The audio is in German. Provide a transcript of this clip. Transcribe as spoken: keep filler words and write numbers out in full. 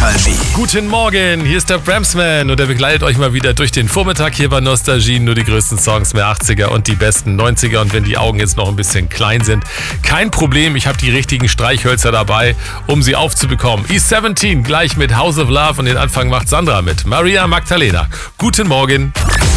Nostalgie. Guten Morgen, hier ist der Bramsman und er begleitet euch mal wieder durch den Vormittag hier bei Nostalgie. Nur die größten Songs mehr achtziger und die besten neunziger. Und wenn die Augen jetzt noch ein bisschen klein sind, kein Problem, ich habe die richtigen Streichhölzer dabei, um sie aufzubekommen. E siebzehn gleich mit House of Love und den Anfang macht Sandra mit Maria Magdalena. Guten Morgen.